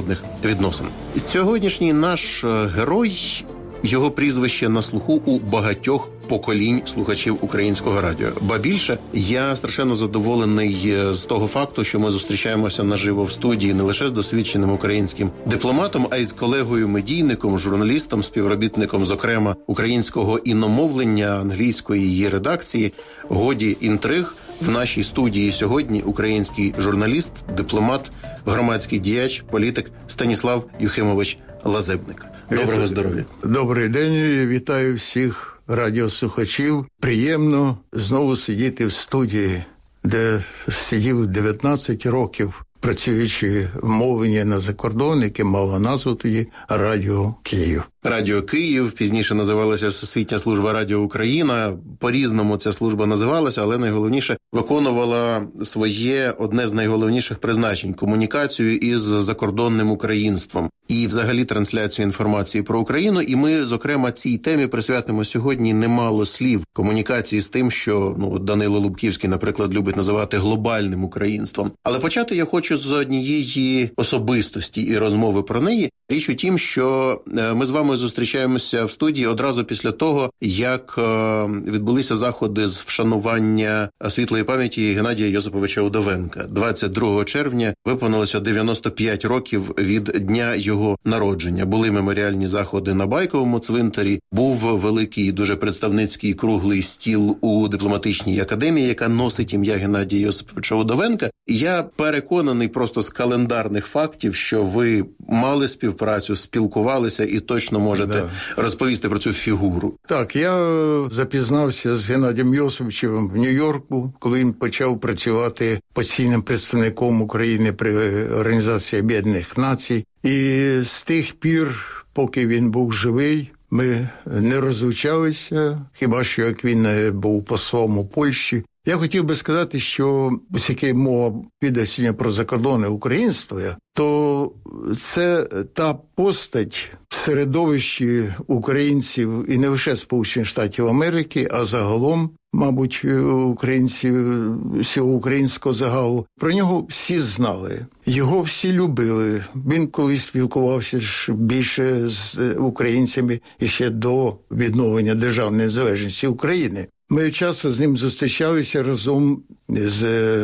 міжнародних відносин. Сьогоднішній наш герой, його прізвище на слуху у багатьох поколінь слухачів українського радіо. Ба більше, я страшенно задоволений з того факту, що ми зустрічаємося наживо в студії не лише з досвідченим українським дипломатом, а й з колегою-медійником, журналістом, співробітником, зокрема, українського іномовлення, англійської її редакції. Годі інтриг. В нашій студії сьогодні український журналіст, дипломат, громадський діяч, політик Станіслав Юхимович Лазебник. Доброго здоров'я. Добрий день, вітаю всіх радіослухачів. Приємно знову сидіти в студії, де сидів 19 років, працюючи в мовленні на закордон, яке мало назву тоді «Радіо Київ». Радіо Київ, пізніше називалася Всесвітня служба Радіо Україна. По-різному ця служба називалася, але найголовніше виконувала своє одне з найголовніших призначень – комунікацію із закордонним українством і взагалі трансляцію інформації про Україну. І ми, зокрема, цій темі присвятимо сьогодні немало слів комунікації з тим, що Данило Лубківський, наприклад, любить називати глобальним українством. Але почати я хочу з однієї особистості і розмови про неї. Річ у тім, що ми з вами зустрічаємося в студії одразу після того, як відбулися заходи з вшанування світлої пам'яті Геннадія Йосиповича Удовенка. 22 червня виповнилося 95 років від дня його народження. Були меморіальні заходи на Байковому цвинтарі, був великий, дуже представницький круглий стіл у дипломатичній академії, яка носить ім'я Геннадія Йосиповича Удовенка. І я переконаний просто з календарних фактів, що ви мали співпрацю, спілкувалися і точно можете розповісти про цю фігуру. Так, я запізнався з Геннадієм Йосиповичем в Нью-Йорку, коли він почав працювати постійним представником України при Організації Об'єднаних Націй. І з тих пір, поки він був живий, ми не розлучалися, хіба що як він був послом у Польщі. Я хотів би сказати, що оскільки мова піде сьогодні про закордонне українство, то це та постать в середовищі українців і не лише Сполучених Штатів Америки, а загалом, мабуть, українців всього українського загалу. Про нього всі знали, його всі любили. Він колись спілкувався більше з українцями іще до відновлення державної незалежності України. Ми часто з ним зустрічалися разом з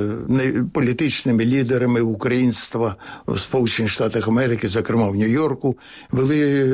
політичними лідерами українства в Сполучених Штатах Америки, зокрема в Нью-Йорку, вели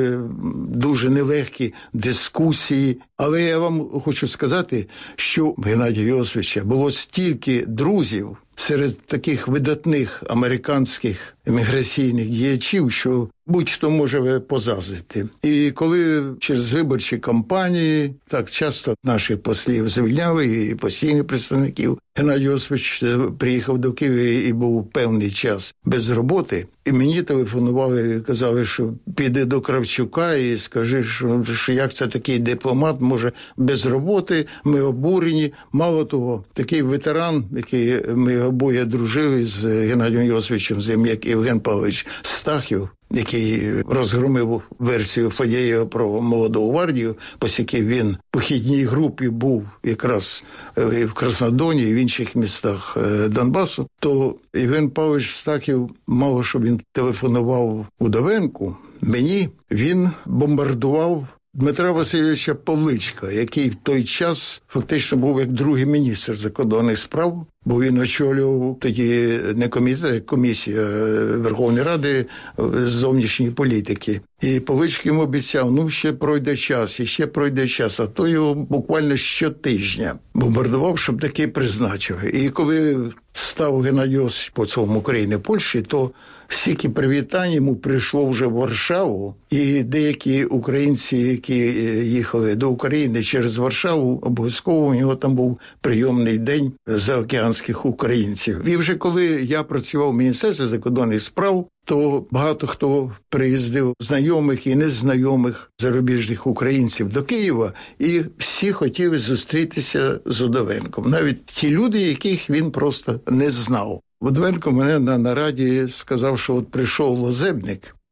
дуже нелегкі дискусії. Але я вам хочу сказати, що в Геннадія Йосиповича було стільки друзів серед таких видатних американських еміграційних діячів, що будь-хто може позаздрити. І коли через виборчі кампанії так часто наших послів звільняли і постійних представників, Геннадій Йосипович приїхав до Києва і був певний час без роботи. І мені телефонували і казали, що піди до Кравчука і скажи, що як це такий дипломат може без роботи, ми обурені. Мало того, такий ветеран, який ми обоє дружили з Геннадієм Йосиповичем, з ним як Євген Павлович Стахів, який розгромив версію Фадєєва про молоду гвардію, оскільки він в похідній групі був якраз в Краснодоні і в інших містах Донбасу, то Євген Павлович Стахів, мало що він телефонував Удовенку, мені він бомбардував Дмитра Васильовича Павличка, який в той час фактично був як другий міністр закордонних справ, бо він очолював тоді не комітет, а комісія Верховної Ради з зовнішньої політики. І Павличко йому обіцяв, ще пройде час, і ще пройде час, а то його буквально щотижня бомбардував, щоб таки призначив. І коли став Геннадій Йосипович послом України в Польщі, то стільки привітань йому прийшло вже в Варшаву, і деякі українці, які їхали до України через Варшаву, обов'язково у нього там був прийомний день заокеанських українців. І вже коли я працював в Міністерстві закордонних справ, то багато хто приїздив, знайомих і незнайомих зарубіжних українців до Києва, і всі хотіли зустрітися з Удовенком. Навіть ті люди, яких він просто не знав. Удовенко мене на нараді сказав, що от прийшов Лазебник,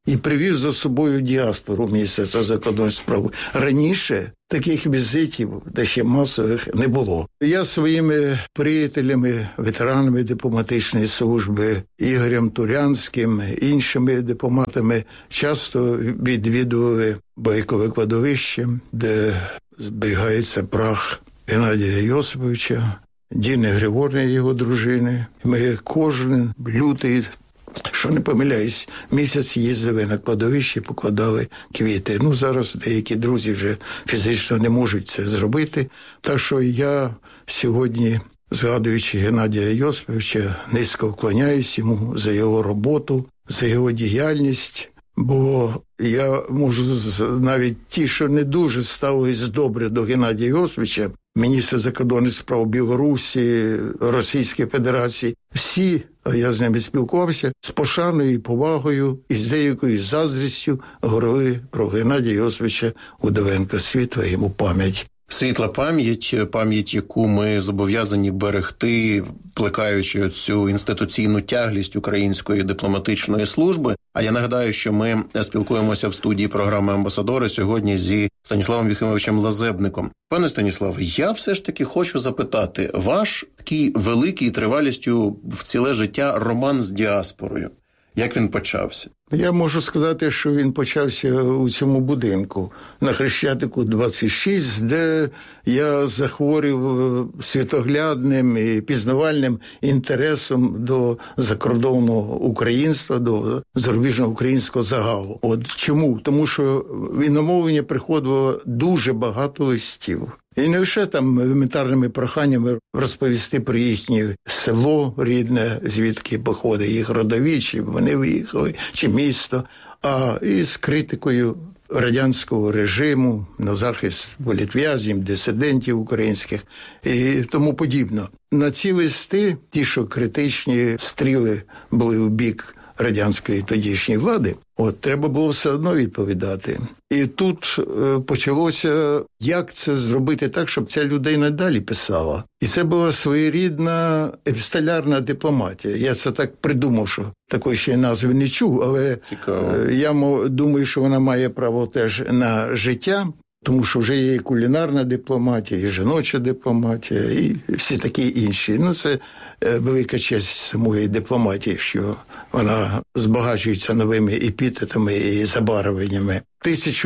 і привів за собою діаспору Міністерства закордонних справ. Раніше таких візитів, де ще масових, не було. Я своїми приятелями, ветеранами дипломатичної служби, Ігорем Турянським, іншими дипломатами часто відвідували Байкове кладовище, де зберігається прах Геннадія Йосиповича, Діни Григорівни, його дружини. Ми кожен лютий, що не помиляюсь, місяць їздили на кладовище, покладали квіти. Зараз деякі друзі вже фізично не можуть це зробити. Так що я сьогодні, згадуючи Геннадія Йосиповича, низько вклоняюсь йому за його роботу, за його діяльність. Бо я можу, навіть ті, що не дуже ставились добре до Геннадія Йосиповича, міністр закордонних справ Білорусі, Російської Федерації, всі, а я з ними спілкувався, з пошаною і повагою, і з деякою заздрістю говорили про Геннадія Йосиповича Удовенка. Світла йому пам'ять. Світла пам'ять, яку ми зобов'язані берегти, плекаючи цю інституційну тяглість української дипломатичної служби. А я нагадаю, що ми спілкуємося в студії програми «Амбасадори» сьогодні зі Станіславом Юхимовичем Лазебником. Пане Станіслав, я все ж таки хочу запитати, ваш такий великий тривалістю в ціле життя роман з діаспорою, як він почався? Я можу сказати, що він почався у цьому будинку на Хрещатику 26, де я захворів світоглядним і пізнавальним інтересом до закордонного українства, до зарубіжного українського загалу. От чому? Тому що в іномовлення приходило дуже багато листів. І не лише там елементарними проханнями розповісти про їхнє село рідне, звідки походить їх родові, чи вони виїхали, чи місто, а і з критикою радянського режиму на захист політв'язнів, дисидентів українських і тому подібно. На ці листи, ті, що критичні стріли були в бік радянської тодішньої влади, треба було все одно відповідати. І тут почалося, як це зробити так, щоб ця людина далі писала. І це була своєрідна епістолярна дипломатія. Я це так придумав, що такої ще назви не чув, але цікаво. Я думаю, що вона має право теж на життя, тому що вже є і кулінарна дипломатія, і жіноча дипломатія, і всі такі інші. Це велика честь самої дипломатії, що вона збагачується новими епітетами і забарвленнями. В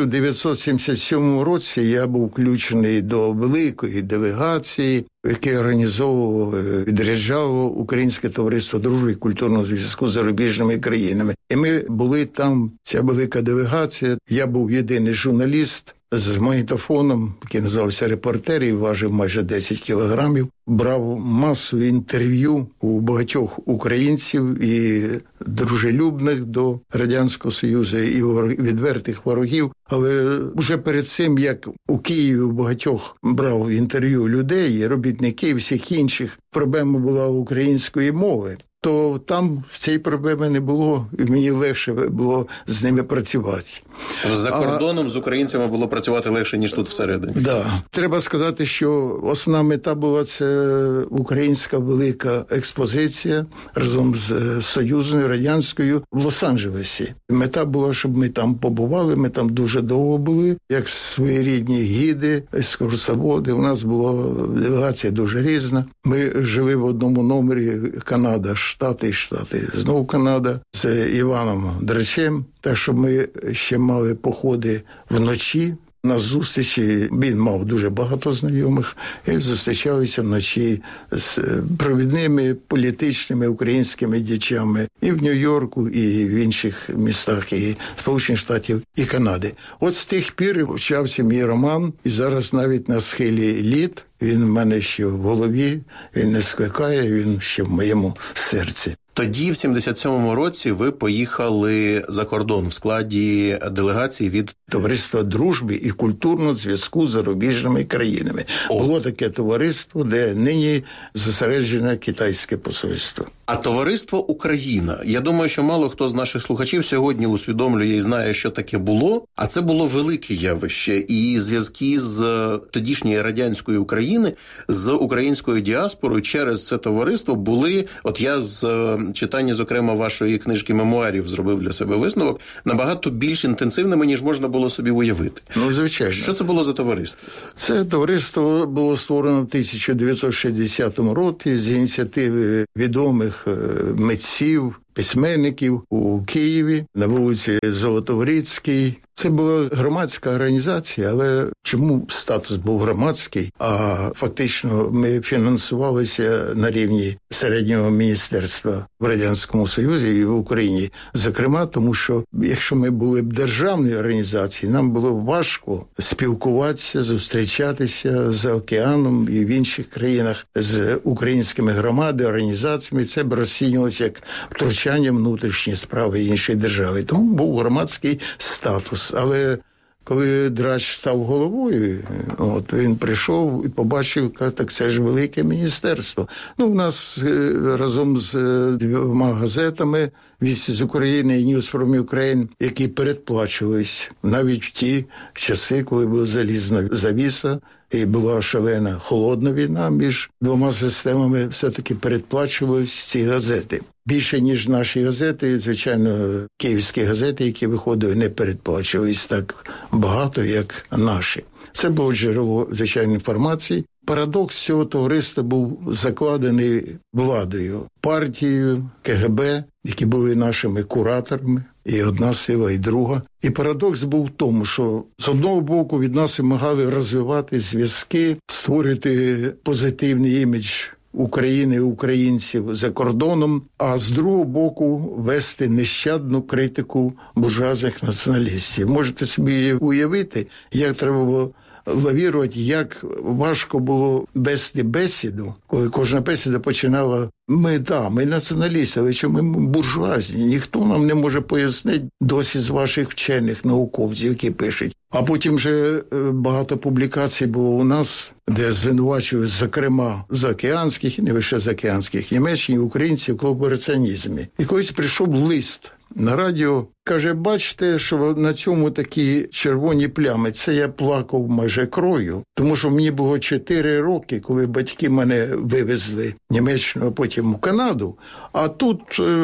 1977 році я був включений до великої делегації, яке організовувало, відряджало Українське товариство дружби і культурного зв'язку з зарубіжними країнами. І ми були там, ця велика делегація. Я був єдиний журналіст з магнітофоном, який називався «Репортер», і важив майже 10 кілограмів. Брав масу інтерв'ю у багатьох українців і дружелюбних до Радянського Союзу, і відвертих ворогів. Але вже перед цим, як у Києві у багатьох брав інтерв'ю людей, і робітників, і всіх інших, проблема була української мови, то там цієї проблеми не було, і мені легше було з ними працювати. За кордоном з українцями було працювати легше, ніж тут всередині. Да. Треба сказати, що основна мета була це українська велика експозиція разом з союзною, радянською в Лос-Анджелесі. Мета була, щоб ми там побували, ми там дуже довго були, як своєрідні гіди, екскурсоводи. У нас була делегація дуже різна. Ми жили в одному номері Канада, Штати, знову Канада, з Іваном Драчем. Так що ми ще мали походи вночі на зустрічі. Він мав дуже багато знайомих і зустрічалися вночі з провідними політичними українськими діячами і в Нью-Йорку, і в інших містах, і Сполучених Штатів, і Канади. От з тих пір почався мій роман, і зараз навіть на схилі літ він в мене ще в голові, він не скликає, він ще в моєму серці. Тоді, в 77-му році, ви поїхали за кордон в складі делегації від Товариства дружби і культурного зв'язку з зарубіжними країнами. Було таке товариство, де нині зосереджене китайське посольство. А товариство «Україна», я думаю, що мало хто з наших слухачів сьогодні усвідомлює і знає, що таке було, а це було велике явище. І зв'язки з тодішньої радянської України, з українською діаспорою через це товариство були, от я з читання, зокрема, вашої книжки мемуарів зробив для себе висновок, набагато більш інтенсивними, ніж можна було собі уявити. Ну, звичайно. Що це було за товариство? Це товариство було створено в 1960 році з ініціативи відомих митців, письменників у Києві, на вулиці Золотоврицькій. Це була громадська організація, але чому статус був громадський, а фактично ми фінансувалися на рівні середнього міністерства в Радянському Союзі і в Україні. Зокрема, тому що якщо ми були б державною організацією, нам було важко спілкуватися, зустрічатися за океаном і в інших країнах з українськими громадами, організаціями. Це б розцінювалося як втручання в внутрішні справи іншої держави. Тому був громадський статус. Але коли Драч став головою, він прийшов і побачив, так це ж велике міністерство. У нас разом з 2 газетами «Вісті з України» і «News from Ukraine», які передплачувались навіть в ті часи, коли була залізна завіса, і була шалена холодна війна між 2 системами, все-таки передплачувались ці газети. Більше, ніж наші газети, звичайно, київські газети, які виходили, не передплачувались так багато, як наші. Це було джерело, звичайно, інформації. Парадокс цього товариства був закладений владою, партією, КГБ, які були нашими кураторами, і одна сила, і друга. І парадокс був в тому, що з одного боку від нас вимагали розвивати зв'язки, створити позитивний імідж України і українців за кордоном, а з другого боку вести нещадну критику буржуазних націоналістів. Можете собі уявити, як треба було лавірувати, як важко було вести бесіду, коли кожна бесіда починала ми націоналісти, але що ми буржуазні, ніхто нам не може пояснити досі з ваших вчених науковців, які пишуть. А потім вже багато публікацій було у нас, де звинувачують, зокрема, заокеанських, і не лише заокеанських, німеччині, українців в колабораціонізмі. І колись прийшов лист на радіо, каже, бачите, що на цьому такі червоні плями. Це я плакав майже кров'ю, тому що мені було 4 роки, коли батьки мене вивезли в Німеччину, а потім в Канаду. А тут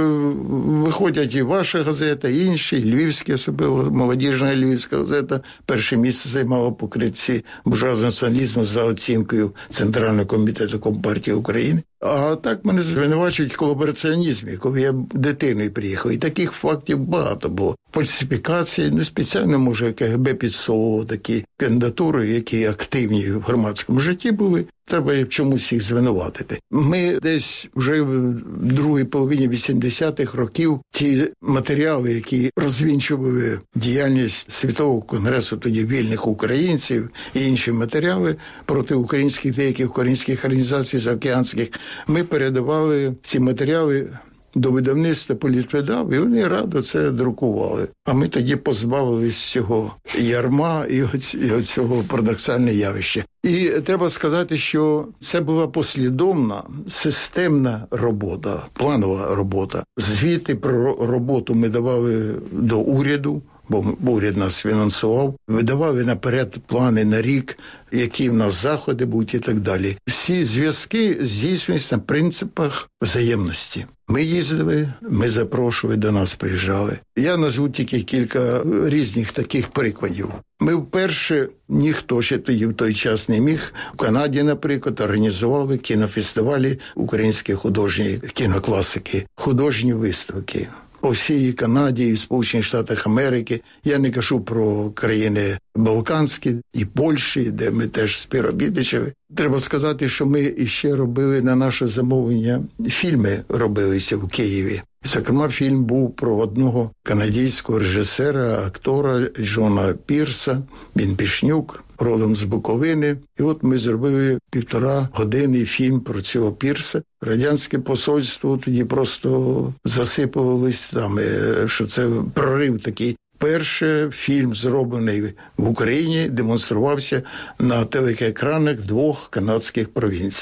виходять і ваша газета, і інші, Львівська, особливо молодіжна Львівська газета, перше місце займала по критиці буржуазного націоналізму за оцінкою Центрального комітету Компартії України. А так мене звинувачують в колабораціонізмі, коли я дитиною приїхав. І таких фактів багато було. Фальсифікації, спеціально, може, КГБ підсовував такі кандидатури, які активні в громадському житті були. Треба в чомусь їх звинуватити. Ми десь вже в другій половині 80-х років ті матеріали, які розвінчували діяльність Світового конгресу тоді вільних українців і інші матеріали проти українських деяких українських організацій заокеанських, ми передавали ці матеріали до видавництва «Політвидав», і вони радо це друкували. А ми тоді позбавились цього ярма і цього парадоксального явища. І треба сказати, що це була послідовна, системна робота, планова робота. Звіти про роботу ми давали до уряду, бо уряд нас фінансував, видавали наперед плани на рік, які в нас заходи будуть і так далі. Всі зв'язки здійснюються на принципах взаємності. Ми їздили, ми запрошували, до нас приїжджали. Я назву тільки кілька різних таких прикладів. Ми вперше, ніхто ще тоді в той час не міг, в Канаді, наприклад, організували кінофестивалі українські художні кінокласики, художні виставки. По всій Канаді і Сполучених Штатах Америки. Я не кажу про країни Балканські і Польщі, де ми теж співробітничали. Треба сказати, що ми іще робили на наше замовлення, фільми робилися в Києві. Зокрема, фільм був про одного канадійського режисера, актора Джона Пірса, він Пішнюк, родом з Буковини. І от ми зробили 1,5-годинний фільм про цього Пірса. Радянське посольство тоді просто засипало листами, що це прорив такий. Перший фільм, зроблений в Україні, демонструвався на телеекранах 2 канадських провінцій.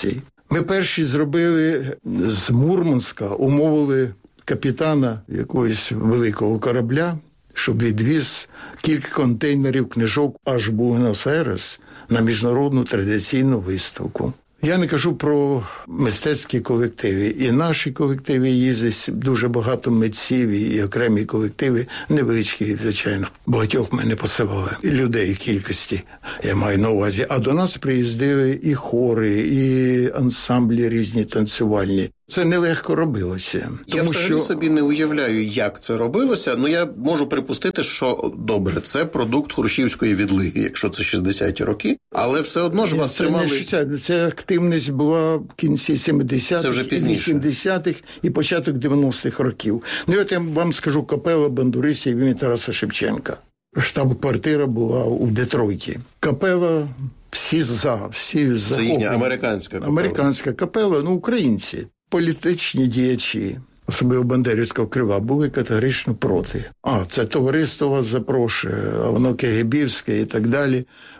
Ми перші зробили з Мурманська, умовили капітана якогось великого корабля, щоб відвіз кілька контейнерів книжок аж в Буенос-Айрес на міжнародну традиційну виставку. Я не кажу про мистецькі колективи. І наші колективи їздять, дуже багато митців і окремі колективи, невеличкі, звичайно. Багатьох мене посилали. І людей кількості, я маю на увазі. А до нас приїздили і хори, і ансамблі різні танцювальні. Це нелегко робилося. Я взагалі собі не уявляю, як це робилося. Я можу припустити, що добре, це продукт Хрущівської відлиги, якщо це 60-ті роки. Але все одно ж вас тримали... Ця активність була в кінці 70-х, 80-х і початок 90-х років. От я вам скажу, капела бандуристів імені Тараса Шевченка. Штаб-квартира була у Детройті. Капела... Всі захоплені. Це їхня американська капела. Американська капела, українці. Політичні діячі, особливо бандерівського крила, були категорично проти. Це товариство вас запрошує, а воно КГБівське і так далі.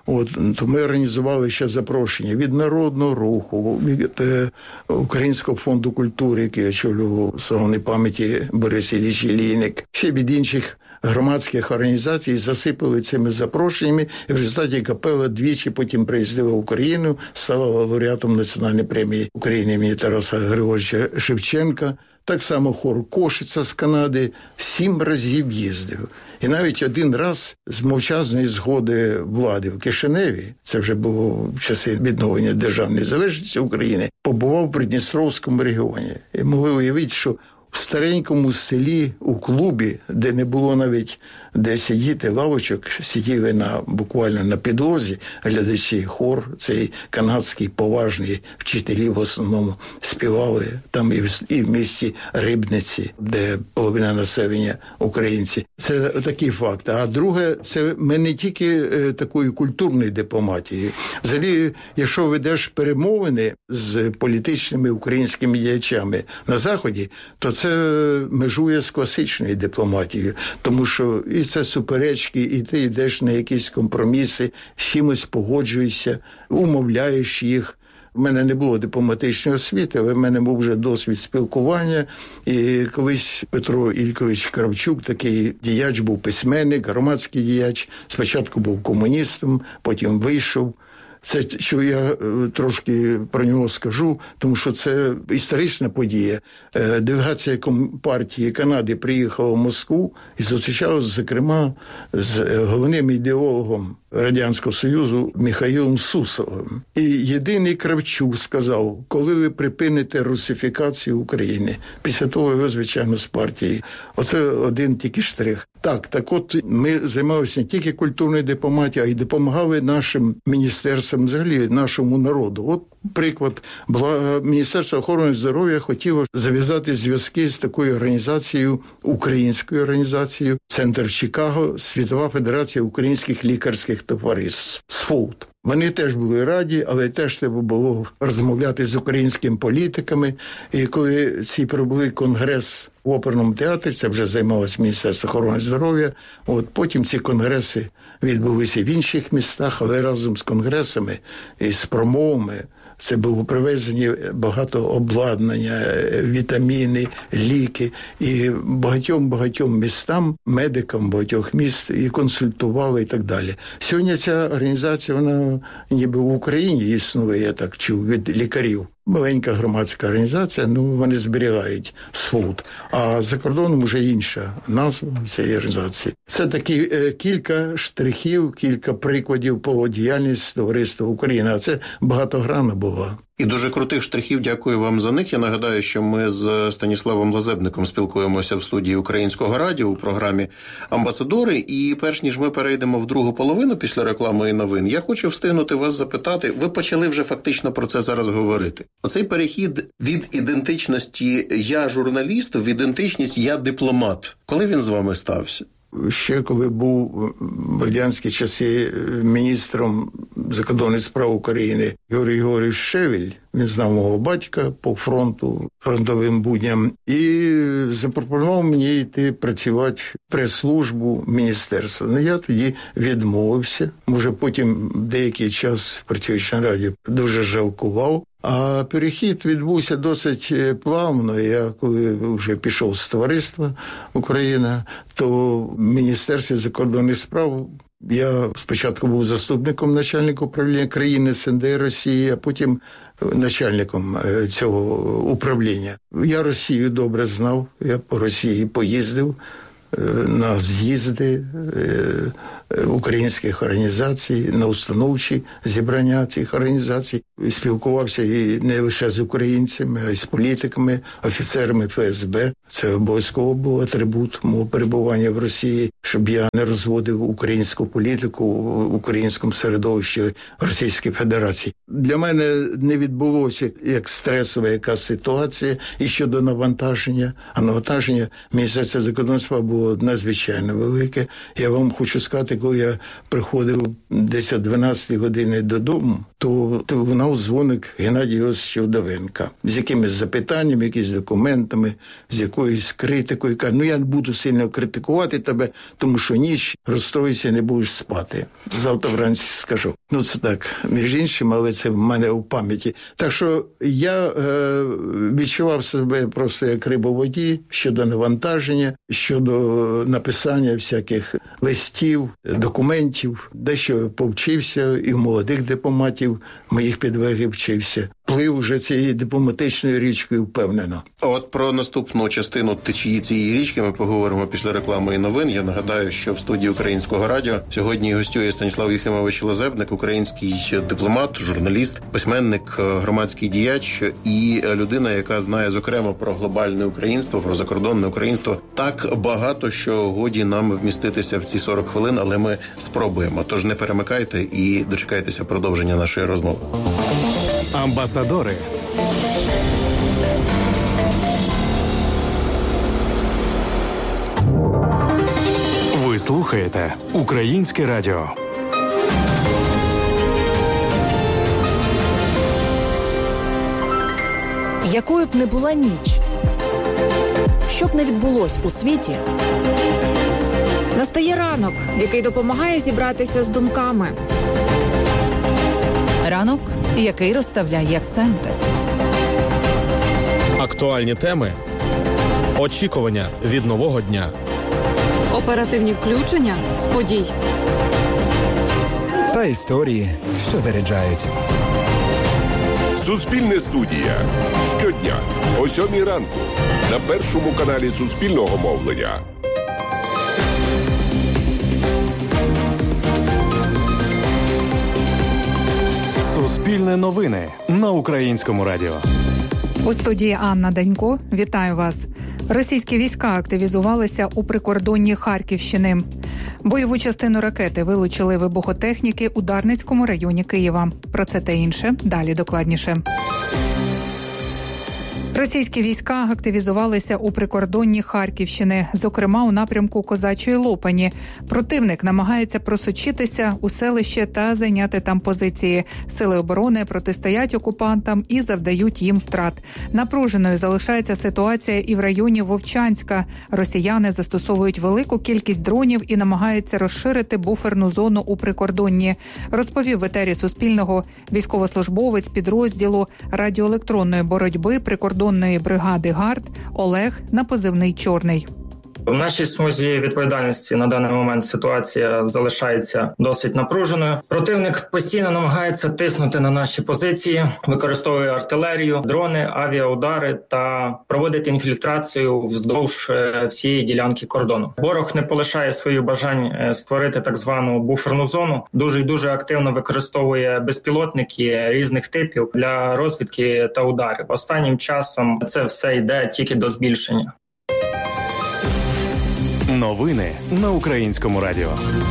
То ми організували ще запрошення від Народного руху, від Українського фонду культури, який очолював славної пам'яті Борис Ілліч Іллійник, ще від інших громадських організацій засипали цими запрошеннями, і в результаті капела двічі потім приїздила в Україну, стала лауреатом Національної премії України імені Тараса Григоровича Шевченка. Так само хор Кошиця з Канади 7 разів їздив. І навіть один раз з мовчазної згоди влади в Кишиневі, це вже було в часи відновлення державної залежності України, побував в Придністровському регіоні. І могли уявити, що в старенькому селі, у клубі, де не було навіть де сидіти лавочок, сиділи буквально на підлозі, глядачі, хор, цей канадський поважний, вчителі в основному співали там і в місті Рибниці, де половина населення українці. Це такі факти. А друге, це ми не тільки такої культурної дипломатії. Взагалі, якщо ведеш перемовини з політичними українськими діячами на Заході, то це межує з класичною дипломатією, тому що і це суперечки, і ти йдеш на якісь компроміси, з чимось погоджуєшся, умовляєш їх. У мене не було дипломатичної освіти, але в мене був вже досвід спілкування. І колись Петро Ількович Кравчук, такий діяч, був письменник, громадський діяч. Спочатку був комуністом, потім вийшов. Це, що я трошки про нього скажу, тому що це історична подія. Делегація Компартії Канади приїхала в Москву і зустрічалася, зокрема, з головним ідеологом Радянського Союзу Михаїлом Сусовим. І єдиний Кравчук сказав, коли ви припините русифікацію України, після того ви, звичайно, з партії. Оце один тільки штрих. Так от ми займалися не тільки культурною дипломатією, а й допомагали нашим міністерствам, взагалі нашому народу. От приклад, Міністерство охорони здоров'я хотіло зав'язати зв'язки з такою організацією, українською організацією, Центр Чикаго, Світова Федерація українських лікарських товариств, СФОЛТ. Вони теж були раді, але теж треба було розмовляти з українськими політиками. І коли прибули конгрес в оперному театрі, це вже займалось Міністерство охорони здоров'я, потім ці конгреси відбулися в інших містах, але разом з конгресами і з промовами це було привезені багато обладнання, вітаміни, ліки. І багатьом містам, медикам багатьох міст і консультували і так далі. Сьогодні ця організація, вона ніби в Україні існує, я так чув, від лікарів. Маленька громадська організація, вони зберігають СФОЛТ. А за кордоном вже інша назва цієї організації. Це такі кілька штрихів, кілька прикладів по діяльності товариства Україна. А це багатогранна була. І дуже крутих штрихів, дякую вам за них. Я нагадаю, що ми з Станіславом Лазебником спілкуємося в студії Українського радіо у програмі «Амбасадори». І перш ніж ми перейдемо в другу половину після реклами і новин, я хочу встигнути вас запитати, ви почали вже фактично про це зараз говорити. Оцей перехід від ідентичності «я журналіст» в ідентичність «я дипломат». Коли він з вами стався? Ще коли був в радянські часи міністром закордонних справ України Георгій Георгійович Шевель, він знав мого батька по фронту, фронтовим будням, і запропонував мені йти працювати в прес-службу міністерства. Я тоді відмовився. Може, потім деякий час, працюючи на радіо, дуже жалкував. А перехід відбувся досить плавно. Я коли вже пішов з товариства Україна, то в Міністерстві закордонних справ я спочатку був заступником начальника управління країни СНД Росії, а потім начальником цього управління. Я Росію добре знав, я по Росії поїздив на з'їзди українських організацій, на установчі зібрання цих організацій. Спілкувався і не лише з українцями, а й з політиками, офіцерами ФСБ. Це обов'язково був атрибут мого перебування в Росії, щоб я не розводив українську політику в українському середовищі Російської Федерації. Для мене не відбулося як стресова якась ситуація і щодо навантаження. А навантаження Міністерства закордонних справ було надзвичайно велике. Я вам хочу сказати, коли я приходив десь о 12 годині додому, то лунав дзвоник Геннадія Йосифовича Вдовенка з якимись запитаннями, якимись документами, з якоюсь критикою. Каже, я не буду сильно критикувати тебе, тому що ніч розстроїшся, не будеш спати. Завтра вранці скажу. Це так, між іншим, але це в мене у пам'яті. Так що я відчував себе просто як риба в воді щодо навантаження, щодо написання всяких листів, документів, дещо повчився і в молодих дипломатів моїх підлеглих вчився. Плив вже цією дипломатичною річкою впевнено. От про наступну частину течії цієї річки ми поговоримо після реклами і новин. Я нагадаю, що в студії Українського радіо сьогодні гостює Станіслав Єфимович Лазебник, український дипломат, журналіст, письменник, громадський діяч і людина, яка знає, зокрема, про глобальне українство, про закордонне українство так багато, що годі нам вміститися в ці 40 хвилин, але ми спробуємо. Тож не перемикайте і дочекайтеся продовження нашої розмови. Амбасадори. Ви слухаєте Українське радіо. Якою б не була ніч, що б не відбулось у світі, настає ранок, який допомагає зібратися з думками. Ранок, який розставляє акценти. Актуальні теми. Очікування від нового дня. Оперативні включення з подій. Та історії, що заряджають. Суспільне студія. Щодня о 7:00 ранку на першому каналі Суспільного мовлення. Суспільне новини на Українському радіо. У студії Анна Данько. Вітаю вас. Російські війська активізувалися у прикордонні Харківщини. Бойову частину ракети вилучили вибухотехніки у Дарницькому районі Києва. Про це та інше далі докладніше. Російські війська активізувалися у прикордонні Харківщини, зокрема у напрямку Козачої Лопані. Противник намагається просочитися у селище та зайняти там позиції. Сили оборони протистоять окупантам і завдають їм втрат. Напруженою залишається ситуація і в районі Вовчанська. Росіяни застосовують велику кількість дронів і намагаються розширити буферну зону у прикордонні. Розповів в етері Суспільного військовослужбовець підрозділу радіоелектронної боротьби прикордонної бригади ГАРД Олег на позивний «Чорний». В нашій смузі відповідальності на даний момент ситуація залишається досить напруженою. Противник постійно намагається тиснути на наші позиції, використовує артилерію, дрони, авіаудари та проводить інфільтрацію вздовж всієї ділянки кордону. Ворог не полишає своїх бажань створити так звану буферну зону. Дуже і дуже активно використовує безпілотники різних типів для розвідки та ударів. Останнім часом це все йде тільки до збільшення. Новини на Українському радіо.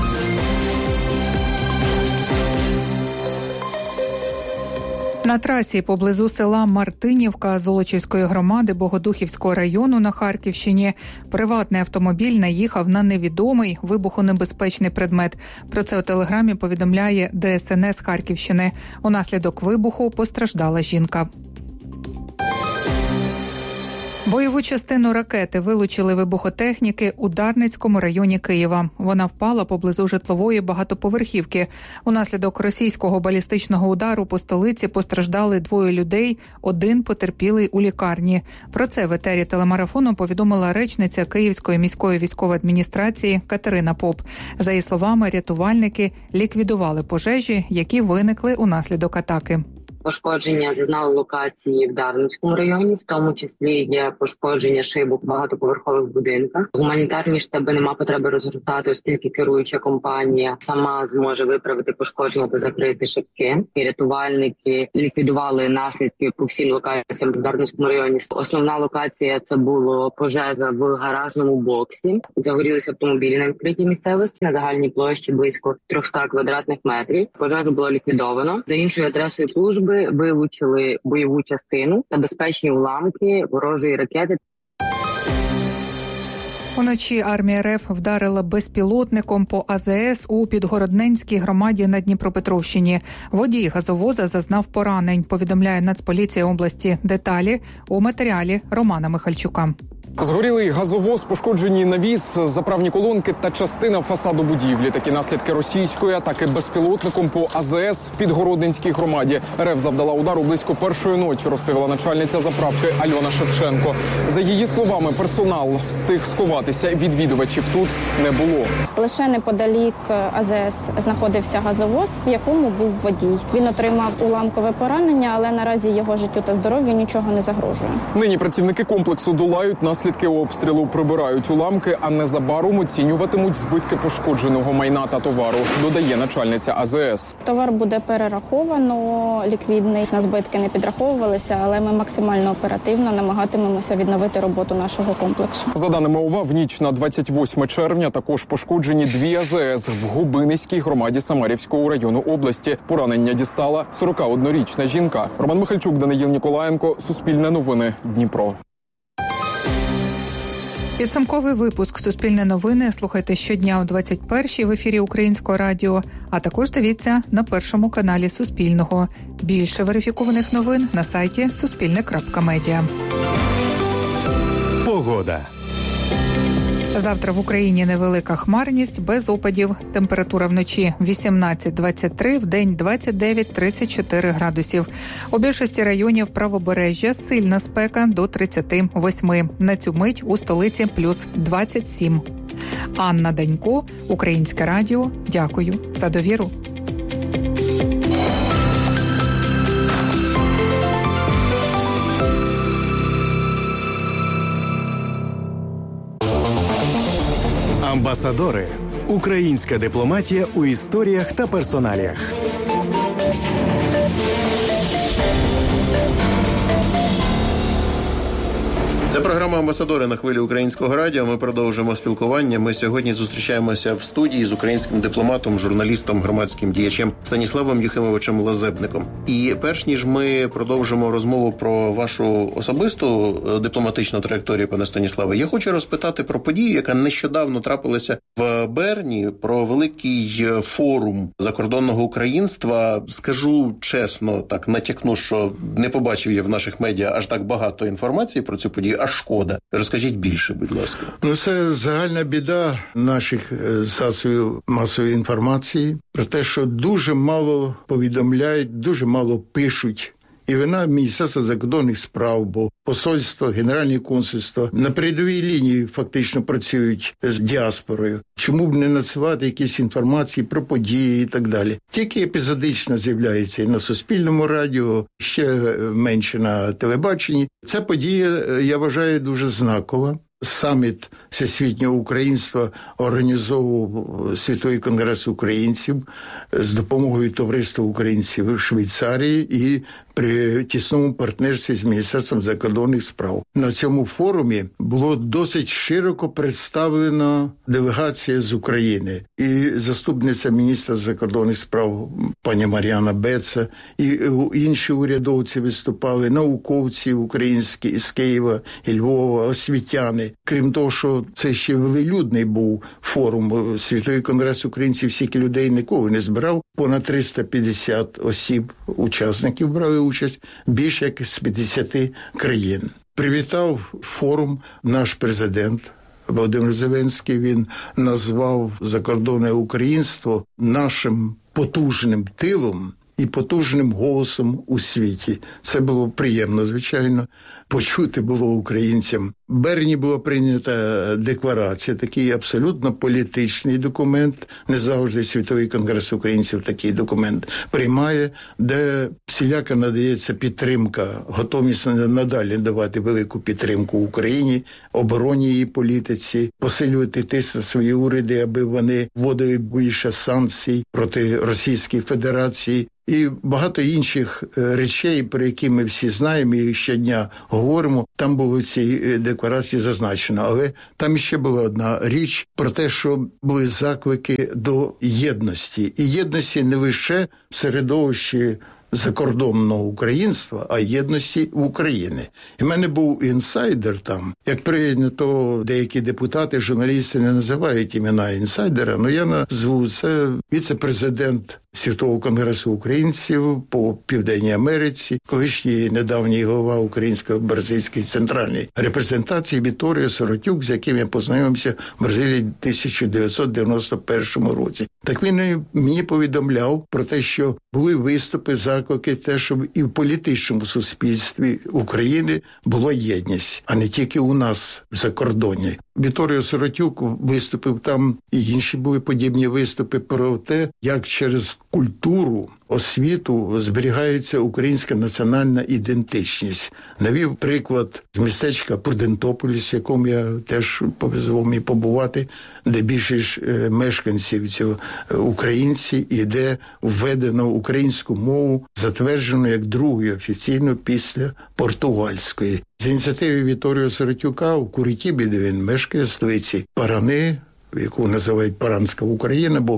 На трасі поблизу села Мартинівка Золочівської громади Богодухівського району на Харківщині приватний автомобіль наїхав на невідомий вибухонебезпечний предмет. Про це у телеграмі повідомляє ДСНС Харківщини. Унаслідок вибуху постраждала жінка. Бойову частину ракети вилучили вибухотехніки у Дарницькому районі Києва. Вона впала поблизу житлової багатоповерхівки. Унаслідок російського балістичного удару по столиці постраждали 2 людей, 1 потерпілий у лікарні. Про це в етері телемарафону повідомила речниця Київської міської військової адміністрації Катерина Поп. За її словами, рятувальники ліквідували пожежі, які виникли унаслідок атаки. Пошкодження зазнали локації в Дарницькому районі, в тому числі є пошкодження шибок в багатоповерхових будинках. Гуманітарні штаби нема потреби розгортати, оскільки керуюча компанія сама зможе виправити пошкодження та закрити шибки. І рятувальники ліквідували наслідки по всім локаціям в Дарницькому районі. Основна локація – це було пожежа в гаражному боксі. Загорілися автомобілі на відкритій місцевості на загальній площі близько 300 квадратних метрів. Пожежу було ліквідовано. За іншою адресою служби вилучили бойову частину та безпечні уламки ворожої ракети. Уночі армія РФ вдарила безпілотником по АЗС у Підгородненській громаді на Дніпропетровщині. Водій газовоза зазнав поранень, повідомляє Нацполіція області. Деталі у матеріалі Романа Михальчука. Згорілий газовоз, пошкоджені навіс, заправні колонки та частина фасаду будівлі. Такі наслідки російської атаки безпілотником по АЗС в Підгородненській громаді. РФ завдала удару близько 1:00 ночі, розповіла начальниця заправки Альона Шевченко. За її словами, персонал встиг сховатися, відвідувачів тут не було. Лише неподалік АЗС знаходився газовоз, в якому був водій. Він отримав уламкове поранення, але наразі його життю та здоров'ю нічого не загрожує. Нині працівники комплексу долають наслідки обстрілу, прибирають уламки, а незабаром оцінюватимуть збитки пошкодженого майна та товару, додає начальниця АЗС. Товар буде перераховано, ліквідний, на збитки не підраховувалися, але ми максимально оперативно намагатимемося відновити роботу нашого комплексу. За даними ОВА, в ніч на 28 червня також пошкоджені 2 АЗС в Губинницькій громаді Самарівського району області. Поранення дістала 41-річна жінка. Роман Михальчук, Даниїл Ніколаєнко, Суспільне новини, Дніпро. Підсумковий випуск «Суспільне новини» слухайте щодня о 21-й в ефірі Українського радіо, а також дивіться на першому каналі Суспільного. Більше верифікованих новин на сайті suspilne.media. Погода. Завтра в Україні невелика хмарність, без опадів. Температура вночі 18-23, вдень 29-34 градусів. У більшості районів правобережжя сильна спека до 38. На цю мить у столиці плюс 27. Анна Данько, Українське радіо. Дякую за довіру. Амбасадори. Українська дипломатія у історіях та персоналіях. Це програма «Амбасадори» на хвилі Українського радіо. Ми продовжуємо спілкування. Ми сьогодні зустрічаємося в студії з українським дипломатом, журналістом, громадським діячем Станіславом Юхимовичем Лазебником. І перш ніж ми продовжимо розмову про вашу особисту дипломатичну траєкторію, пане Станіславе, я хочу розпитати про подію, яка нещодавно трапилася в Берні, про великий форум закордонного українства. Скажу чесно, так натякну, що не побачив я в наших медіа аж так багато інформації про цю подію. А шкода. Розкажіть більше, будь ласка. Це загальна біда наших засобів масової інформації про те, що дуже мало повідомляють, дуже мало пишуть. І вина Міністерства закордонних справ, бо посольство, генеральне консульство на передовій лінії фактично працюють з діаспорою. Чому б не надсилати якісь інформації про події і так далі? Тільки епізодично з'являється і на Суспільному радіо, ще менше на телебаченні. Ця подія, я вважаю, дуже знакова. Саміт всесвітнього українства організовував Світовий конгрес українців з допомогою Товариства українців в Швейцарії і при тісному партнерстві з Міністерством закордонних справ. На цьому форумі було досить широко представлена делегація з України. І заступниця міністра закордонних справ пані Мар'яна Беца, і інші урядовці виступали, науковці українські з Києва і Львова, освітяни. Крім того, що це ще велелюдний був форум. Світовий конгрес українців стільки людей ніколи не збирав. Понад 350 осіб, учасників брали участь, більше як з 50 країн. привітав форум наш президент Володимир Зеленський. Він назвав закордонне українство нашим потужним тилом і потужним голосом у світі. Це було приємно, звичайно, почути було українцям. В Берні була прийнята декларація, такий абсолютно політичний документ. Не завжди Світовий конгрес українців такий документ приймає, де всіляка надається підтримка, готовність надалі давати велику підтримку Україні, обороні її політиці, посилювати тиск на свої уряди, аби вони вводили більше санкцій проти Російської Федерації. І багато інших речей, про які ми всі знаємо і щодня говоримо, там було в цій декларації зазначено. Але там ще була одна річ про те, що були заклики до єдності. І єдності не лише в середовищі закордонного українства, а єдності в Україні. І в мене був інсайдер там. Як прийнято, деякі депутати, журналісти не називають імена інсайдера, але я назву це віце-президент Світового конгресу українців по Південній Америці, колишній недавній голова Української бразильської центральної репрезентації Віторіо Сиротюк, з яким я познайомився в Бразилії в 1991 році. Так він мені повідомляв про те, що були виступи, заклики, те, щоб і в політичному суспільстві України була єдність, а не тільки у нас за кордоні. Віторіо Сиротюк виступив там, і інші були подібні виступи про те, як через культуру, освіту зберігається українська національна ідентичність. Навів приклад з містечка Прудентополіс, в якому я теж повезло мені побувати, де більшість мешканців цього українці, і де введено українську мову, затверджено як другою офіційно після португальської. З ініціативи Віторіо Сиротюка у Куритібі, де він мешкає, столиці Парани, яку називають Паранська Україна, бо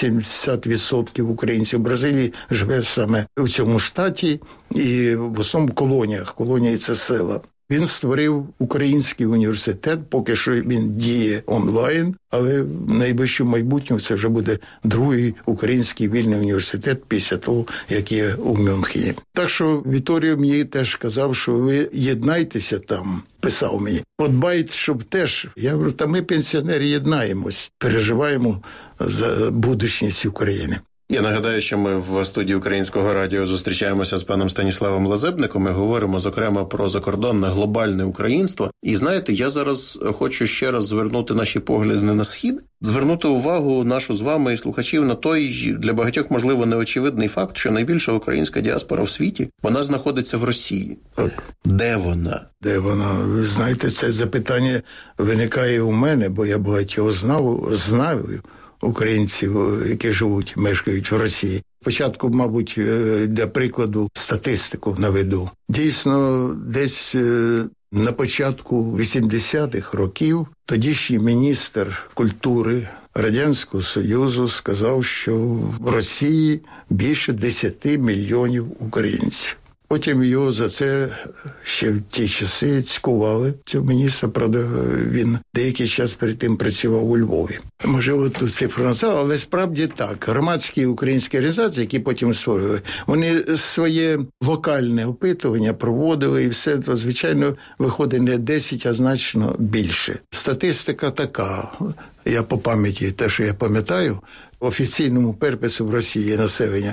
80% українців Бразилії живе саме у цьому штаті і в основному колоніях. Колонії – це села. Він створив Український університет, поки що він діє онлайн, але в найближчому майбутньому це вже буде другий український вільний університет після того, як є у Мюнхені. Так що Віторіо мені теж казав, що ви єднайтеся там, писав мені. Подбайте, щоб теж, я говорю, та ми, пенсіонери, єднаємось, переживаємо за будучність України. Я нагадаю, що ми в студії Українського радіо зустрічаємося з паном Станіславом Лазебником і говоримо, зокрема, про закордонне глобальне українство. І знаєте, я зараз хочу ще раз звернути наші погляди на схід, звернути увагу нашу з вами і слухачів на той, для багатьох, можливо, неочевидний факт, що найбільша українська діаспора в світі, вона знаходиться в Росії. Так. Де вона? Де вона? Ви знаєте, це запитання виникає у мене, бо я багатьох знаю українців, які мешкають в Росії. Спочатку, мабуть, для прикладу статистику наведу. Дійсно, десь на початку 80-х років тодішній міністр культури Радянського Союзу сказав, що в Росії більше 10 мільйонів українців. Потім його за це ще в ті часи цькували. Цього міністра, правда, він деякий час перед тим працював у Львові. Можливо, тут цифру назвав, але справді так. Громадські українські організації, які потім створювали, вони своє локальне опитування проводили, і все, то, звичайно, виходить не 10, а значно більше. Статистика така. Я по пам'яті, те, що я пам'ятаю, в офіційному перепису в Росії населення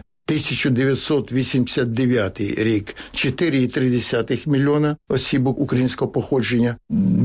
1989 рік 4,3 мільйона осіб українського походження,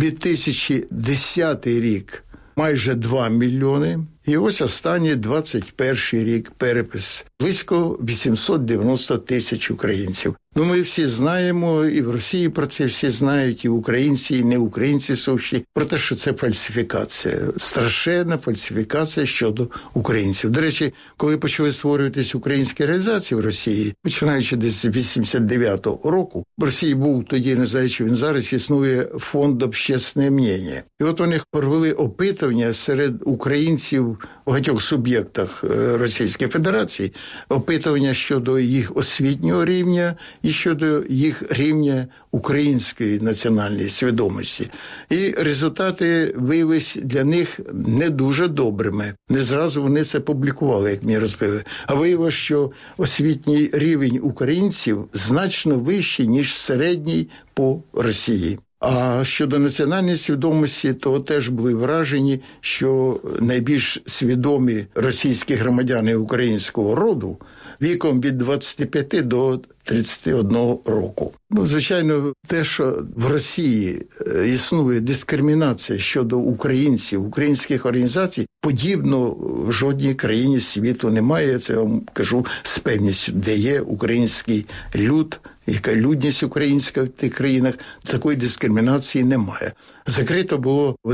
2010 рік майже 2 мільйони, і ось останній 21 рік перепис близько 890 тисяч українців. Ну, ми всі знаємо, і в Росії про це всі знають, і українці, і не українці суші, про те, що це фальсифікація. Страшенна фальсифікація щодо українців. До речі, коли почали створюватись українські організації в Росії, починаючи десь з 89-го року, в Росії був тоді, не знаю, чи він зараз, існує фонд «Общественне мнення». І от вони провели опитування серед українців в багатьох суб'єктах Російської Федерації, опитування щодо їх освітнього рівня і щодо їх рівня української національної свідомості. І результати виявилися для них не дуже добрими. Не зразу вони це публікували, як мені розповіли. А виявилося, що освітній рівень українців значно вищий, ніж середній по Росії. А щодо національної свідомості, то теж були вражені, що найбільш свідомі російські громадяни українського роду віком від 25 до 31 року. Звичайно, те, що в Росії існує дискримінація щодо українців, українських організацій, подібно в жодній країні світу немає. Я це вам кажу з певністю, де є український люд, яка людність українська в тих країнах, такої дискримінації немає. Закрито було в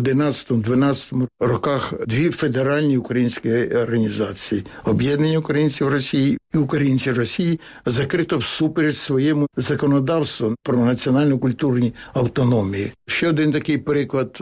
11-12 роках 2 федеральні українські організації. Об'єднання українців Росії і українці Росії закрито всупереч своєму законодавству про національно-культурні автономії. Ще один такий приклад.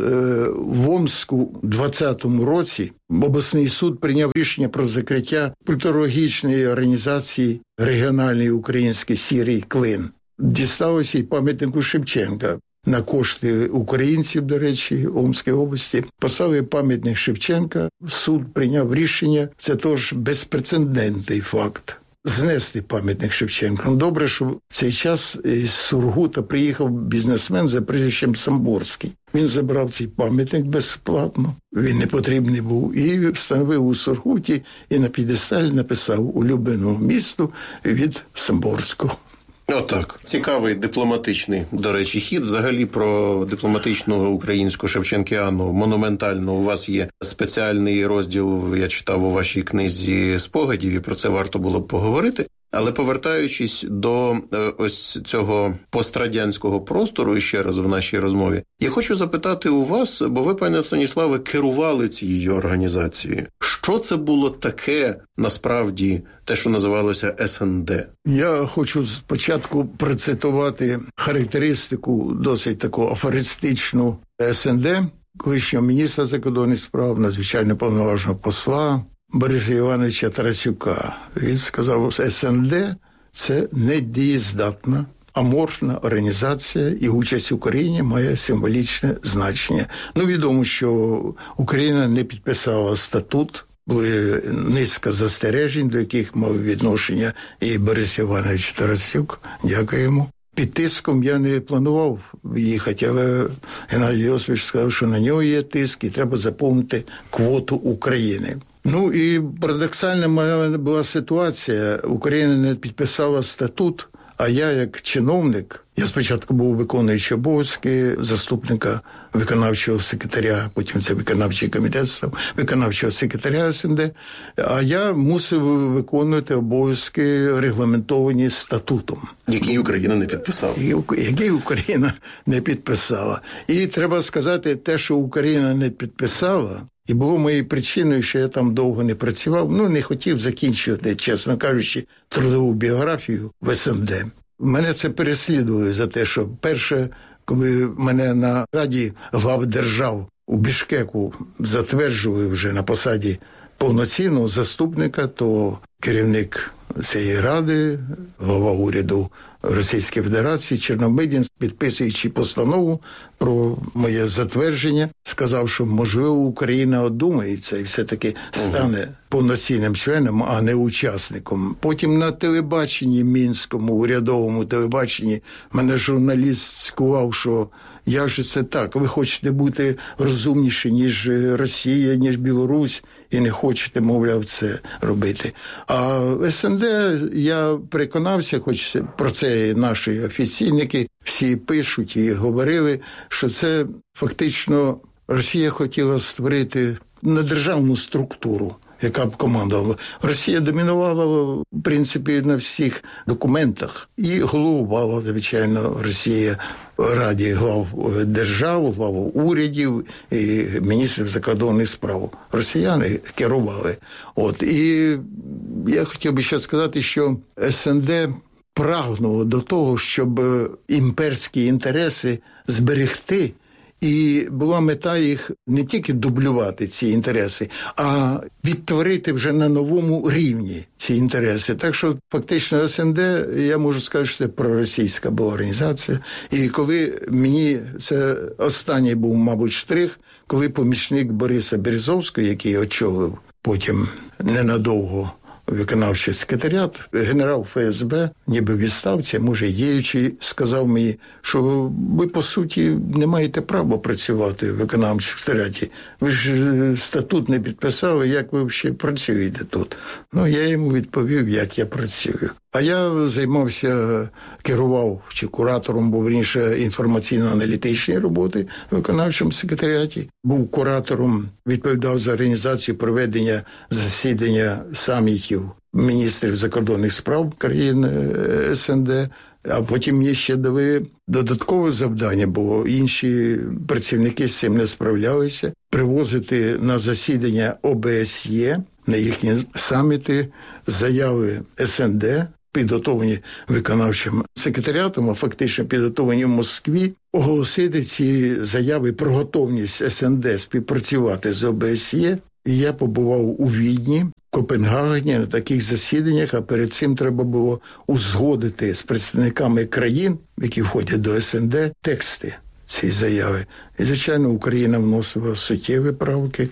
В Омську в 20-му році обласний суд прийняв рішення про закриття культурологічної організації регіональної української «Сірий клин». Дісталося й пам'ятнику Шевченка. На кошти українців, до речі, Омської області, поставив пам'ятник Шевченка. Суд прийняв рішення, це теж безпрецедентний факт, знести пам'ятник Шевченка. Добре, що в цей час з Сургута приїхав бізнесмен за прізвищем Самборський. Він забрав цей пам'ятник безплатно, він не потрібний був, і встановив у Сургуті, і на п'єдесталі написав «Улюбленому місту від Самборського». Отак. Цікавий дипломатичний, до речі, хід. Взагалі про дипломатичну українську шевченкіану монументальну у вас є спеціальний розділ, я читав у вашій книзі спогадів, і про це варто було б поговорити. Але повертаючись до ось цього пострадянського простору, і ще раз в нашій розмові, я хочу запитати у вас, бо ви, пане Станіславе, керували цією організацією. Що це було таке, насправді, те, що називалося СНД? Я хочу спочатку процитувати характеристику досить таку афористичну СНД, колишнього міністра закордонних справ, надзвичайно повноважного посла Бориса Івановича Тарасюка. Він сказав, що СНД – це недієздатна, аморфна організація, і участь в Україні має символічне значення. Відомо, що Україна не підписала статут, були низка застережень, до яких мав відношення і Борис Іванович Тарасюк. Дякую йому. Під тиском я не планував їхати, але Геннадій Йосифович сказав, що на нього є тиск і треба заповнити квоту України. І парадоксальна моя була ситуація. Україна не підписала статут, а я як чиновник, я спочатку був виконуючий обов'язки заступника виконавчого секретаря, потім це виконавчий комітет став, виконавчого секретаря СНД, а я мусив виконувати обов'язки, регламентовані статутом. Який Україна не підписала. Який Україна не підписала. І треба сказати, те, що Україна не підписала, і було моєю причиною, що я там довго не працював, не хотів закінчувати, чесно кажучи, трудову біографію в СНД. Мене це переслідувало за те, що перше, коли мене на Раді глав держав у Бішкеку затверджували вже на посаді повноцінного заступника, то керівник цієї ради, глава уряду Російської Федерації Чорномидін, підписуючи постанову про моє затвердження, сказав, що, можливо, Україна одумається і все-таки стане повноцінним членом, а не учасником. Потім на телебаченні мінському, урядовому телебаченні, мене журналіст скував, що як же це так? Ви хочете бути розумніші, ніж Росія, ніж Білорусь, і не хочете, мовляв, це робити. А в СНД я переконався, хоч про це наші офіційники всі пишуть і говорили, що це фактично Росія хотіла створити недержавну структуру, яка б командувала. Росія домінувала, в принципі, на всіх документах. І головувала, звичайно, Росія в Раді глав держав, глав урядів і міністрів закордонних справ. Росіяни керували. І я хотів би ще сказати, що СНД прагнуло до того, щоб імперські інтереси зберегти, і була мета їх не тільки дублювати ці інтереси, а відтворити вже на новому рівні ці інтереси. Так що фактично СНД, я можу сказати, що це проросійська була організація. І коли мені, це останній був, мабуть, штрих, коли помічник Бориса Березовського, який очолив потім ненадовго виконавчий секретаріат, генерал ФСБ, ніби в відставці, може діючий, сказав мені, що ви, по суті, не маєте права працювати в виконавчому секретаріаті. Ви ж статут не підписали, як ви ще працюєте тут. Ну, я йому відповів, як я працюю. А я займався, керував, чи куратором, був раніше інформаційно-аналітичної роботи в виконавчому секретаріаті. Був куратором, відповідав за організацію проведення засідання самітів міністрів закордонних справ країн СНД. А потім мені ще дали додаткове завдання, бо інші працівники з цим не справлялися. Привозити на засідання ОБСЄ, на їхні саміти, заяви СНД, підготовлені виконавчим секретаріатом, а фактично підготовлені в Москві, оголосити ці заяви про готовність СНД співпрацювати з ОБСЄ. І я побував у Відні, Копенгагені на таких засіданнях, а перед цим треба було узгодити з представниками країн, які входять до СНД, тексти цієї заяви. І, звичайно, Україна вносила суттєві правки,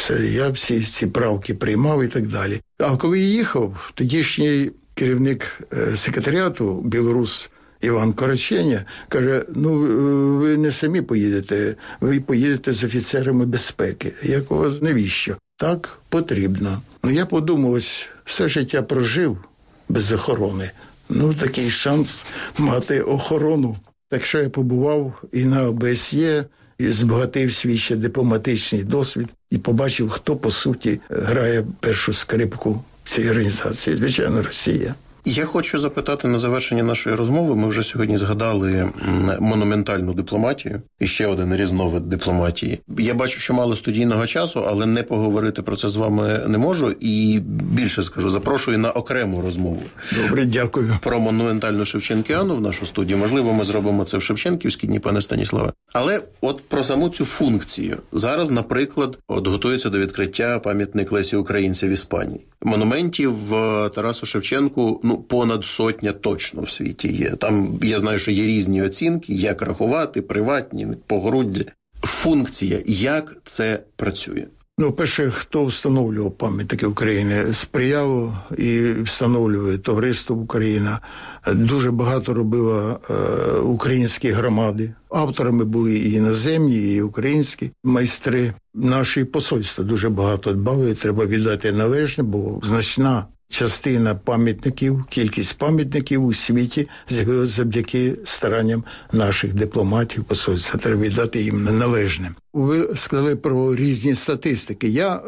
я всі ці правки приймав і так далі. А коли я їхав, тодішній керівник секретаріату, білорус Іван Короченя, каже, ну, ви не самі поїдете, ви поїдете з офіцерами безпеки. Я кажу, навіщо? Так, потрібно. Ну, я подумав, ось все життя прожив без охорони. Ну, такий шанс мати охорону. Так що я побував і на ОБСЄ, і збагатив свій ще дипломатичний досвід, і побачив, хто, по суті, грає першу скрипку цієї організації. Звичайно, Росія. Я хочу запитати на завершення нашої розмови. Ми вже сьогодні згадали монументальну дипломатію і ще один різновид дипломатії. Я бачу, що мало студійного часу, але не поговорити про це з вами не можу. І більше скажу, запрошую на окрему розмову. Добре, дякую. Про монументальну Шевченкіану в нашу студію. Можливо, ми зробимо це в Шевченківській дні, пане Станіславе. Але от про саму цю функцію. Зараз, наприклад, готується до відкриття пам'ятник Лесі Українця в Іспанії. Монументів Тарасу Шевченку, понад 100 точно в світі є. Там, я знаю, що є різні оцінки, як рахувати, приватні, погоруддя. Функція, як це працює? Перше, хто встановлював пам'ятники України, сприяло і встановлює Товариство Україна. Дуже багато робила українські громади. Авторами були і іноземні, і українські майстри. Наші посольства дуже багато дбали, треба віддати належне, бо значна частина пам'ятників, кількість пам'ятників у світі з'явилася завдяки старанням наших дипломатів, посольства. Треба віддати їм належне. Ви сказали про різні статистики. Я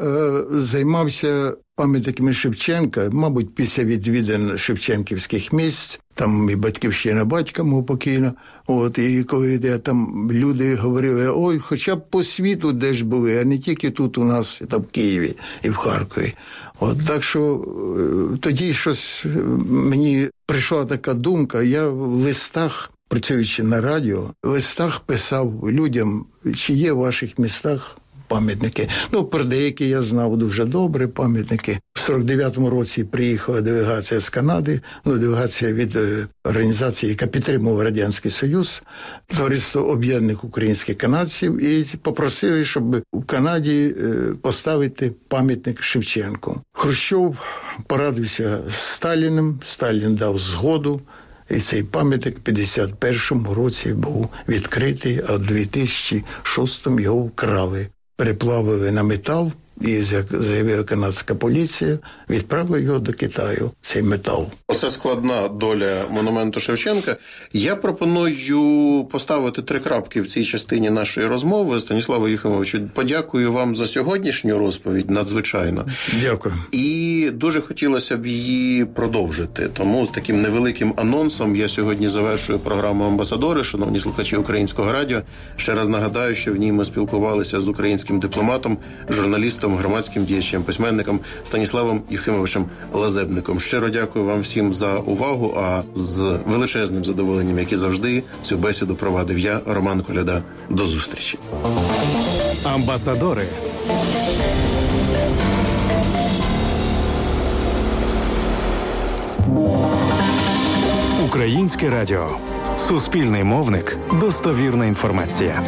займався пам'ятниками Шевченка, мабуть, після відвідин шевченківських місць, там і батьківщина батька мого покійно. І коли там люди говорили, ой, хоча б по світу де ж були, а не тільки тут у нас, там в Києві і в Харкові. Так що тоді щось мені прийшла така думка, я в листах, працюючи на радіо, в листах писав людям, чи є в ваших містах пам'ятники. Про деякі я знав дуже добре пам'ятники. В 49-му році приїхала делегація з Канади, делегація від організації, яка підтримувала Радянський Союз, Товариство об'єднаних українських канадців, і попросили, щоб в Канаді поставити пам'ятник Шевченку. Хрущов порадився з Сталіним, Сталін дав згоду, і цей пам'ятник в 51-му році був відкритий, а в 2006-му його вкрали. Переплавили на метал, і, як заявила канадська поліція, відправили його до Китаю, цей метал. Оце складна доля монументу Шевченка. Я пропоную поставити 3 крапки в цій частині нашої розмови. Станіславе Юхимовичу, подякую вам за сьогоднішню розповідь, надзвичайно. Дякую. І дуже хотілося б її продовжити. Тому з таким невеликим анонсом я сьогодні завершую програму «Амбасадори». Шановні слухачі Українського радіо, ще раз нагадаю, що в ній ми спілкувалися з українським дипломатом, журналістом, громадським діячем, письменником Станіславом Юхимовичем Лазебником. Щиро дякую вам всім за увагу, а з величезним задоволенням, як і завжди, цю бесіду провадив я, Роман Коляда. До зустрічі. Амбасадори. Українське радіо. Суспільний мовник. Достовірна інформація.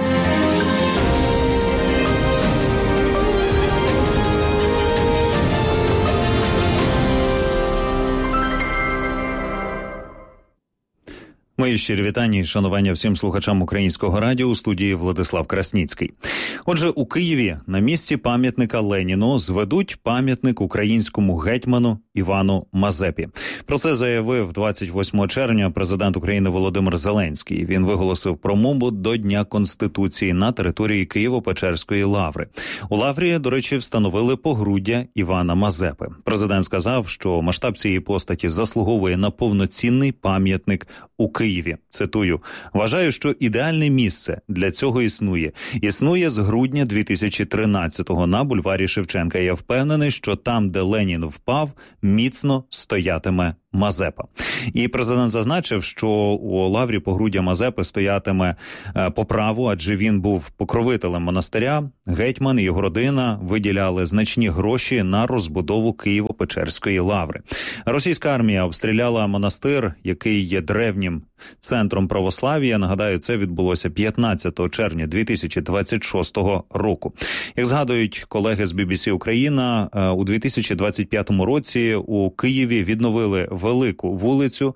Мої щирі вітання і шанування всім слухачам Українського радіо, у студії Владислав Красніцький. Отже, у Києві на місці пам'ятника Леніну зведуть пам'ятник українському гетьману Івану Мазепі. Про це заявив 28 червня президент України Володимир Зеленський. Він виголосив промову до Дня Конституції на території Києво-Печерської лаври. У лаврі, до речі, встановили погруддя Івана Мазепи. Президент сказав, що масштаб цієї постаті заслуговує на повноцінний пам'ятник у Києві. Цитую: «Вважаю, що ідеальне місце для цього існує. Існує з грудня 2013-го на бульварі Шевченка. Я впевнений, що там, де Ленін впав, міцно стоятиме Мазепа». І президент зазначив, що у лаврі погруддя Мазепи стоятиме по праву, адже він був покровителем монастиря. Гетьман і його родина виділяли значні гроші на розбудову Києво-Печерської лаври. Російська армія обстріляла монастир, який є древнім центром православ'я. Нагадаю, це відбулося 15 червня 2026 року. Як згадують колеги з BBC Україна, у 2025 році у Києві відновили велику вулицю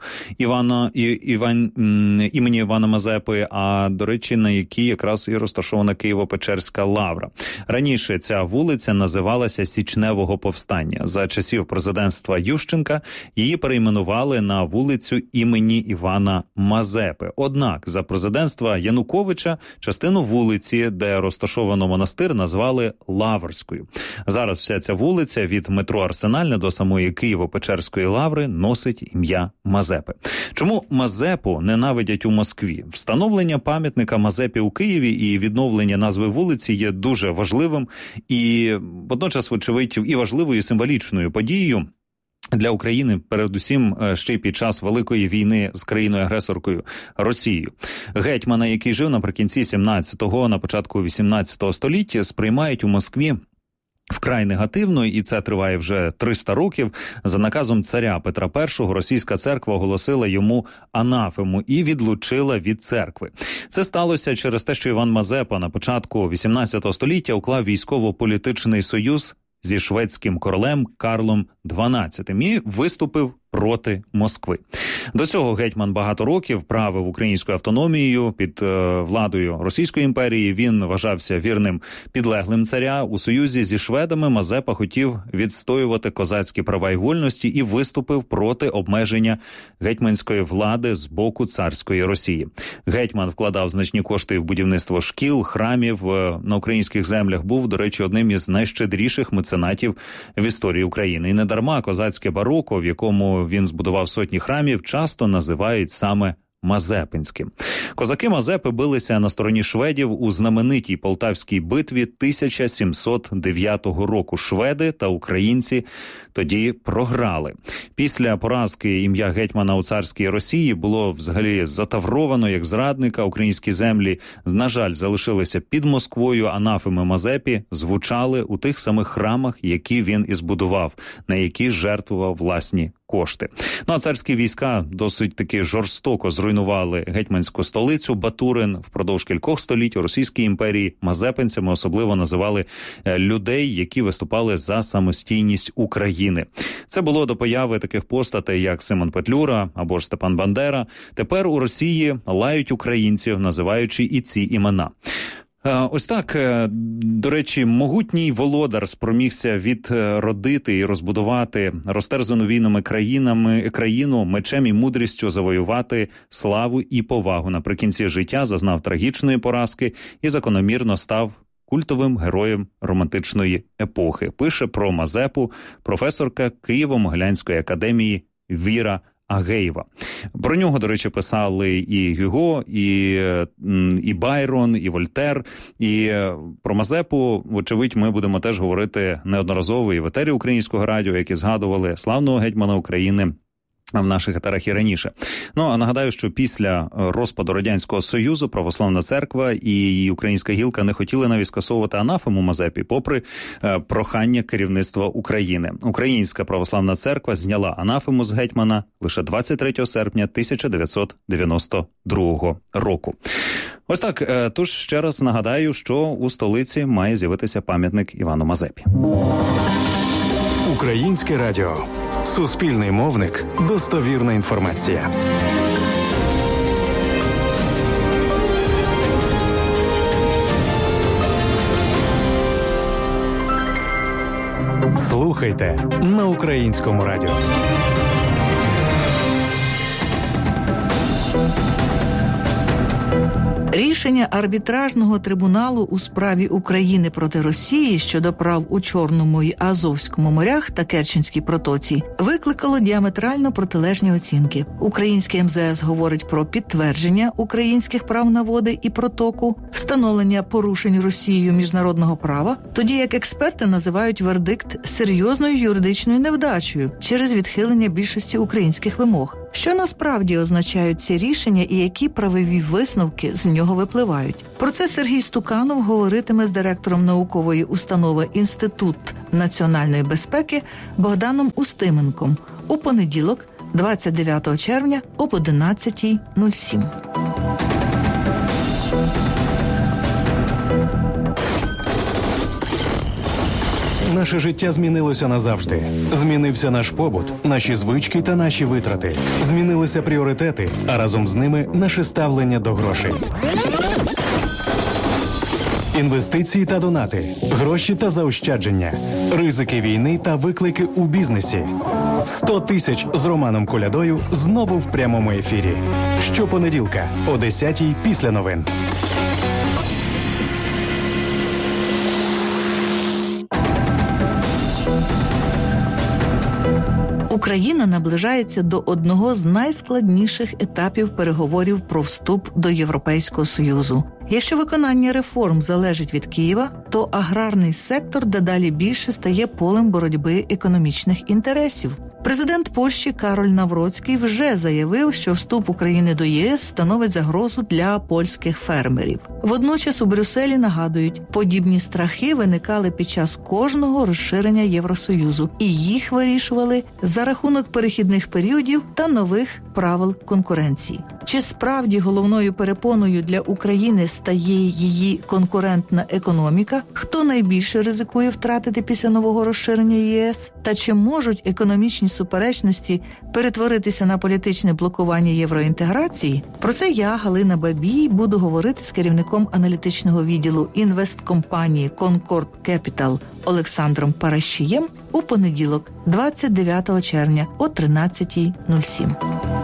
імені Івана Мазепи, а, до речі, на якій якраз і розташована Києво-Печерська лавра. Раніше ця вулиця називалася Січневого повстання. За часів президентства Ющенка її перейменували на вулицю імені Івана Мазепи. Однак за президентства Януковича частину вулиці, де розташовано монастир, назвали Лаврською. Зараз вся ця вулиця від метро Арсенальне до самої Києво-Печерської лаври носить ім'я Мазепи. Чому Мазепу ненавидять у Москві? Встановлення пам'ятника Мазепі у Києві і відновлення назви вулиці є дуже важливим і водночас, вочевидь, і важливою, і символічною подією для України, передусім ще й під час Великої війни з країною-агресоркою Росією. Гетьмана, який жив наприкінці 17-го, на початку 18-го століття, сприймають у Москві вкрай негативно, і це триває вже 300 років. За наказом царя Петра І російська церква оголосила йому анафему і відлучила від церкви. Це сталося через те, що Іван Мазепа на початку 18 століття уклав військово-політичний союз зі шведським королем Карлом XII і виступив проти Москви. До цього гетьман багато років правив українською автономією під владою Російської імперії. Він вважався вірним підлеглим царя. У союзі зі шведами Мазепа хотів відстоювати козацькі права і вольності і виступив проти обмеження гетьманської влади з боку царської Росії. Гетьман вкладав значні кошти в будівництво шкіл, храмів на українських землях. Був, до речі, одним із найщедріших меценатів в історії України. І недарма козацьке бароко, в якому він збудував сотні храмів, часто називають саме Мазепинським. Козаки Мазепи билися на стороні шведів у знаменитій Полтавській битві 1709 року. Шведи та українці тоді програли. Після поразки ім'я гетьмана у царській Росії було взагалі затавровано як зрадника. Українські землі, на жаль, залишилися під Москвою. Анафеми Мазепі звучали у тих самих храмах, які він і збудував, на які жертвував власні кошти. Ну а царські війська досить таки жорстоко зруйнували гетьманську столицю Батурин. Впродовж кількох століть у Російській імперії мазепинцями особливо називали людей, які виступали за самостійність України. Це було до появи таких постатей, як Симон Петлюра або ж Степан Бандера. Тепер у Росії лають українців, називаючи і ці імена. Ось так, до речі, могутній володар спромігся відродити і розбудувати розтерзану війнами країну, мечем і мудрістю завоювати славу і повагу. Наприкінці життя зазнав трагічної поразки і закономірно став культовим героєм романтичної епохи. Пише про Мазепу професорка Києво-Могилянської академії Віра Агеєва. Про нього, до речі, писали і Гюго, і Байрон, і Вольтер. І про Мазепу, вочевидь, ми будемо теж говорити неодноразово і в етері Українського радіо, які згадували славного гетьмана України в наших етерах і раніше. Ну, а нагадаю, що після розпаду Радянського Союзу Православна Церква і її українська гілка не хотіли навіть скасовувати анафему Мазепі, попри прохання керівництва України. Українська Православна Церква зняла анафему з гетьмана лише 23 серпня 1992 року. Ось так, тож ще раз нагадаю, що у столиці має з'явитися пам'ятник Івану Мазепі. Українське радіо. Суспільний мовник. Достовірна інформація. Слухайте на Українському радіо. Рішення арбітражного трибуналу у справі України проти Росії щодо прав у Чорному і Азовському морях та Керченській протоці викликало діаметрально протилежні оцінки. Українське МЗС говорить про підтвердження українських прав на води і протоку, встановлення порушень Росією міжнародного права, тоді як експерти називають вердикт серйозною юридичною невдачею через відхилення більшості українських вимог. Що насправді означають ці рішення і які правові висновки з нього випливають? Про це Сергій Стуканов говоритиме з директором наукової установи Інститут національної безпеки Богданом Устименком у понеділок, 29 червня об 11:07. Наше життя змінилося назавжди. Змінився наш побут, наші звички та наші витрати. Змінилися пріоритети, а разом з ними наше ставлення до грошей. Інвестиції та донати, гроші та заощадження, ризики війни та виклики у бізнесі. 100 тисяч з Романом Колядою знову в прямому ефірі. Щопонеділка о 10:00 після новин. Україна наближається до одного з найскладніших етапів переговорів про вступ до Європейського Союзу. Якщо виконання реформ залежить від Києва, то аграрний сектор дедалі більше стає полем боротьби економічних інтересів. Президент Польщі Кароль Навроцький вже заявив, що вступ України до ЄС становить загрозу для польських фермерів. Водночас у Брюсселі нагадують, подібні страхи виникали під час кожного розширення Євросоюзу, і їх вирішували за рахунок перехідних періодів та нових правил конкуренції. Чи справді головною перепоною для України стає її конкурентна економіка? Хто найбільше ризикує втратити після нового розширення ЄС? Та чи можуть економічні суперечності перетворитися на політичне блокування євроінтеграції? Про це я, Галина Бабій, буду говорити з керівником аналітичного відділу інвесткомпанії Concord Capital Олександром Паращієм у понеділок, 29 червня о 13:07.